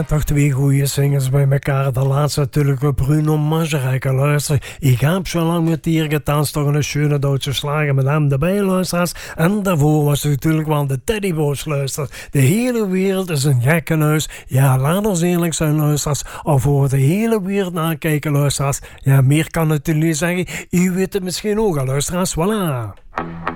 toch twee goede zingers bij elkaar. De laatste natuurlijk Bruno Majerijk. Luister, ik heb zo lang met hier getanst, toch een schöne Duitse slager met hem erbij, luisteraars. En daarvoor was het natuurlijk wel de Teddyboys, luister. De hele wereld is een gekkenhuis. Ja, laat ons eerlijk zijn, luisteraars. Of voor de hele wereld nakijken, luisteraars. Ja, meer kan het natuurlijk niet zeggen. U weet het misschien ook al, luisteraars. Voilà.